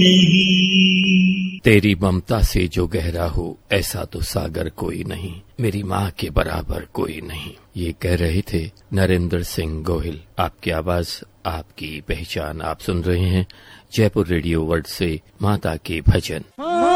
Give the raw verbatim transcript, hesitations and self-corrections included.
तेरी ममता से जो गहरा हो ऐसा तो सागर कोई नहीं, मेरी माँ के बराबर कोई नहीं। ये कह रहे थे नरेंद्र सिंह गोहिल। आपकी आवाज, आपकी पहचान। आप सुन रहे हैं जयपुर रेडियो वर्ल्ड से माता के भजन।